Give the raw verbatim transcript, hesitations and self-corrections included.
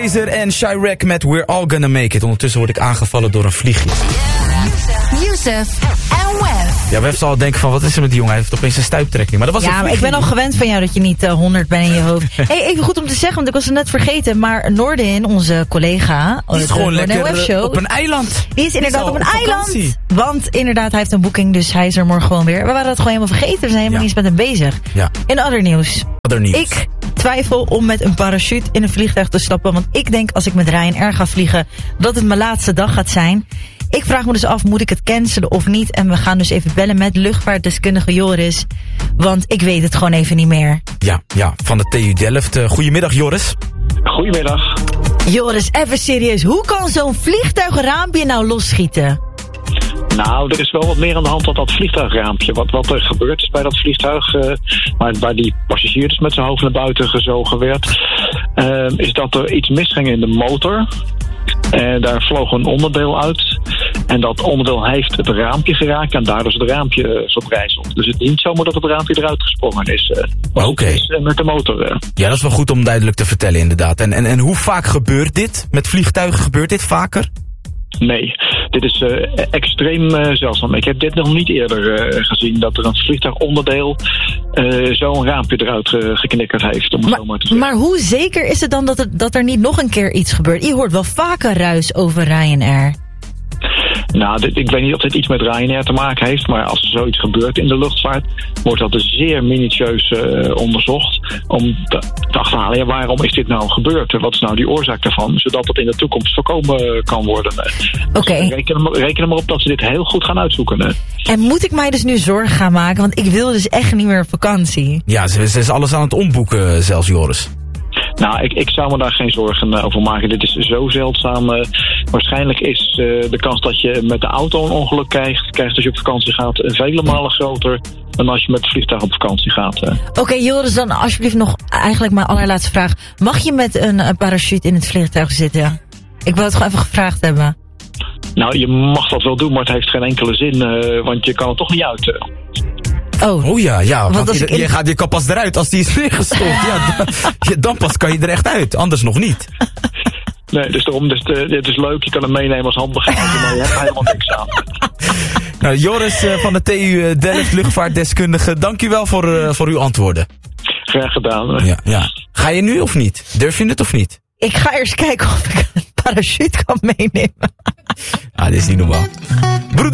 Caesar en Chirac met We're All Gonna Make It. Ondertussen word ik aangevallen door een vliegje. Youssef en Wef. Ja, Wef zal denken van, wat is er met die jongen? Hij heeft opeens een stuiptrekking. Maar dat was ja, een maar ik ben al gewend van jou dat je niet uh, honderd bent in je hoofd. Hey, even goed om te zeggen, want ik was het net vergeten. Maar Noordin, onze collega, die is de gewoon Noordin lekker Wef Show, op een eiland. Die is inderdaad die is op een op eiland. Want inderdaad, hij heeft een boeking, dus hij is er morgen gewoon weer. We waren dat gewoon helemaal vergeten. We zijn helemaal Ja. niet eens met hem bezig. Ja. In other nieuws. Other nieuws. Ik twijfel om met een parachute in een vliegtuig te stappen. Want ik denk als ik met Ryanair ga vliegen, dat het mijn laatste dag gaat zijn. Ik vraag me dus af, moet ik het cancelen of niet? En we gaan dus even bellen met luchtvaartdeskundige Joris. Want ik weet het gewoon even niet meer. Ja, ja, van de T U Delft. Uh, goedemiddag, Joris. Goedemiddag. Joris, even serieus. Hoe kan zo'n vliegtuigraampje nou losschieten? Nou, er is wel wat meer aan de hand dan dat vliegtuigraampje. Wat, wat er gebeurd is bij dat vliegtuig, uh, waar, waar die passagier dus met zijn hoofd naar buiten gezogen werd, uh, is dat er iets misging in de motor. En daar vloog een onderdeel uit. En dat onderdeel heeft het raampje geraakt en daardoor is het raampje verbrijzeld. Dus het is niet zomaar dat het raampje eruit gesprongen is. Uh, Oké. Okay. Uh, met de motor. Uh. Ja, dat is wel goed om duidelijk te vertellen inderdaad. En, en, en hoe vaak gebeurt dit? Met vliegtuigen gebeurt dit vaker? Nee, dit is uh, extreem uh, zeldzaam. Ik heb dit nog niet eerder uh, gezien, dat er een vliegtuigonderdeel uh, zo'n raampje eruit uh, geknikkerd heeft. Om het maar, zo maar te zeggen. Maar hoe zeker is het dan dat, het, dat er niet nog een keer iets gebeurt? Je hoort wel vaker ruis over Ryanair. Nou, dit, ik weet niet of dit iets met Ryanair te maken heeft, maar als er zoiets gebeurt in de luchtvaart, wordt dat dus zeer minutieus uh, onderzocht om te, te achterhalen, ja, waarom is dit nou gebeurd? Wat is nou die oorzaak daarvan? Zodat het in de toekomst voorkomen kan worden. Oké. Okay. Reken, reken er maar op dat ze dit heel goed gaan uitzoeken. Hè. En moet ik mij dus nu zorgen gaan maken? Want ik wil dus echt niet meer op vakantie. Ja, ze, ze is alles aan het omboeken, zelfs Joris. Nou, ik, ik zou me daar geen zorgen uh, over maken. Dit is zo zeldzaam. Uh, waarschijnlijk is uh, de kans dat je met de auto een ongeluk krijgt, krijgt als je op vakantie gaat, uh, vele malen groter dan als je met het vliegtuig op vakantie gaat. Uh. Oké, okay, Joris, dan alsjeblieft nog eigenlijk mijn allerlaatste vraag. Mag je met een uh, parachute in het vliegtuig zitten? Ik wil het gewoon even gevraagd hebben. Nou, je mag dat wel doen, maar het heeft geen enkele zin, uh, want je kan er toch niet uit. Uh. Oh. oh ja, ja. Want want je, in... je, gaat, je kan pas eruit als die is neergestort. ja, dan, dan pas kan je er echt uit, anders nog niet. Nee, dus daarom, dus de, het is leuk, je kan hem meenemen als handbagage, maar je hebt helemaal niks aan. Nou, Joris uh, van de T U Delft, luchtvaartdeskundige, dank u wel voor, uh, voor uw antwoorden. Graag gedaan. Ja, ja. Ga je nu of niet? Durf je het of niet? Ik ga eerst kijken of ik een parachute kan meenemen. Ah, dit is niet normaal. Broeder.